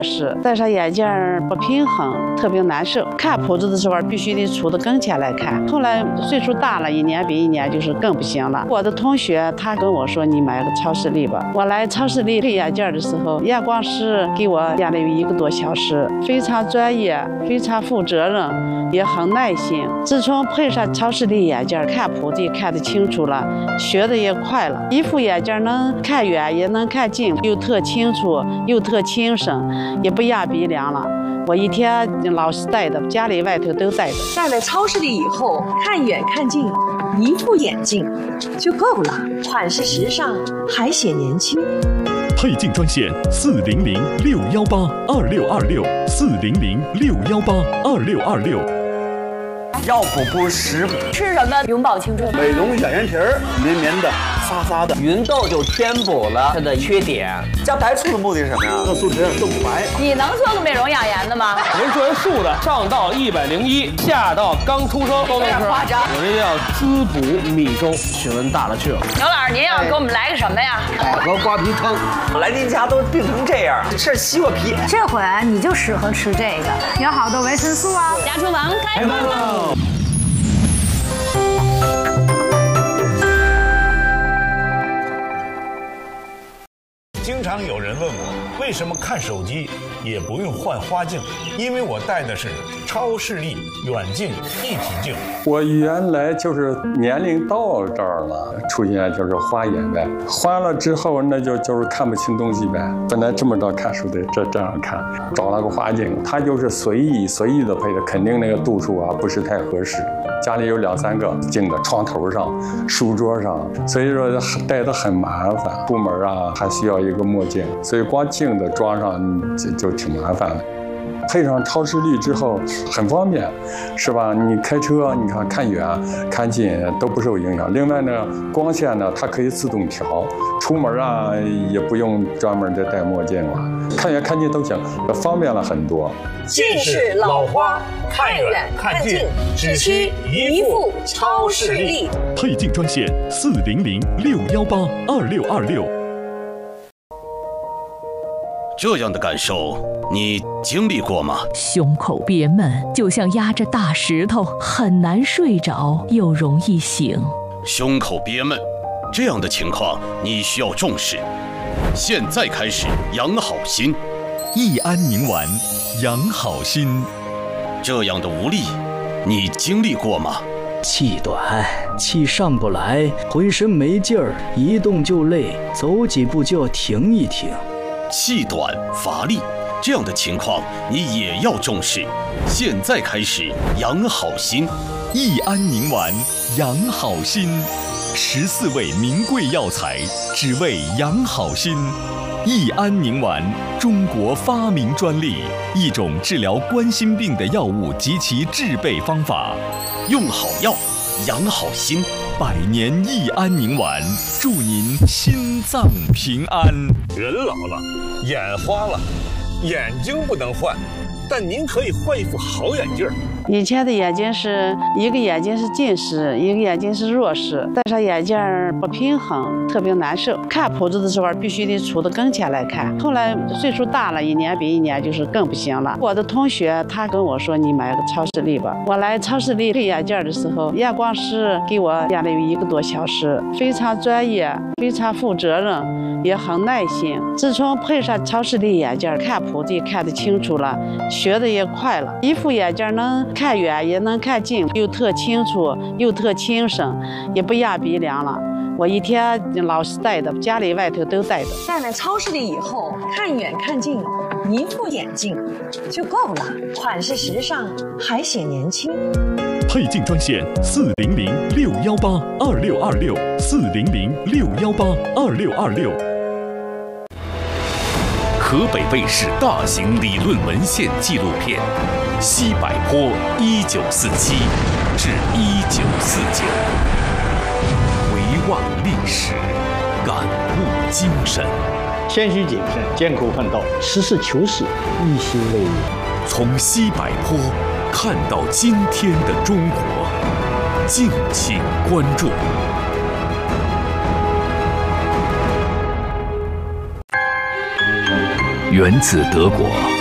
是戴上眼镜不平衡，特别难受。看谱子的时候必须得杵到跟前来看。后来岁数大了，一年比一年就是更不行了。我的同学他跟我说：“你买个超视力吧。”我来超视力配眼镜的时候，验光师给我验了有1个多小时，非常专业，非常负责任，也很耐心。自从配上超视力眼镜，看谱子看得清楚了，学的也快了。一副眼镜能看远也能看近，又特清楚又特轻省，也不压鼻梁了。我一天老是戴的，家里外头都戴的。 戴了超视力以后，看远看近，一副眼镜就够了，款式时尚，还显年轻。 配镜专线400-618-2626，400-618-2626。 药补不如食补， 吃什么永葆青春？ 美容小圆皮儿，绵绵的，发发的。 芸豆就填补了它的缺点。加白醋的目的是什么呀？ 让素质更白。 你能做个美容养颜的吗？ 我们做素的，上到101，下到刚出生都能吃。 夸张。 我这叫滋补米粥，学问大了去了。 牛老师，您要给我们来个什么呀？ 百合瓜皮汤。 来您家都病成这样，吃西瓜皮。 这回你就适合吃这个，有好多维生素啊。 家厨房开饭喽！ 经常有人问我，为什么看手机也不用换花镜？因为我戴的是超视力远近一体镜。 我原来就是年龄到这儿了，出现就是花眼呗。花了之后，那就是看不清东西呗。本来这么着看书得这样看，找了个花镜，它就是随意的配的，肯定那个度数啊不是太合适。家里有2、3个镜子，床头上、书桌上，所以说戴得很麻烦。出门啊还需要一个墨镜，所以光镜子装上就挺麻烦的。配上超视力之后很方便，是吧？你开车，你看远看近都不受影响。另外呢，光线呢它可以自动调，出门啊也不用专门再戴墨镜了，看远看近都行，方便了很多。 近视老花，看远看近，只需一副超视力。 配镜专线400-618-2626。 这样的感受你经历过吗？ 胸口憋闷，就像压着大石头，很难睡着，又容易醒。 胸口憋闷，这样的情况你需要重视。现在开始养好心， 益安宁丸养好心。 这样的无力，你经历过吗？ 气短，气上不来，浑身没劲儿，一动就累，走几步就要停一停。 气短乏力，这样的情况你也要重视。现在开始养好心， 益安宁丸养好心，14味名贵药材，只为养好心。益安宁丸，中国发明专利，一种治疗冠心病的药物及其制备方法。 用好药，养好心。 100年益安宁丸，祝您心脏平安。 人老了，眼花了，眼睛不能换，但您可以换一副好眼镜。 以前的眼睛是一个眼睛是近视，一个眼睛是弱视，戴上眼镜不平衡，特别难受。看谱子的时候必须得杵到跟前来看。后来岁数大了，一年比一年就是更不行了。我的同学他跟我说：“你买个超视力吧。”我来超视力配眼镜的时候，验光师给我验了有1个多小时，非常专业，非常负责任，也很耐心。自从配上超视力眼镜，看谱子看得清楚了，学的也快了。一副眼镜能看远也能看近，又特清楚又特轻省，也不压鼻梁了。我一天老是戴的，家里外头都戴的。 戴了超视力以后，看远看近，一副眼镜就够了，款式时尚，还显年轻。 配镜专线400-618-2626，400-618-2626。 河北卫视大型理论文献纪录片《西柏坡1947至1949》，回望历史，感悟精神。 谦虚谨慎，艰苦奋斗，实事求是，一心为民。 从西柏坡看到今天的中国，敬请关注。 源自德国，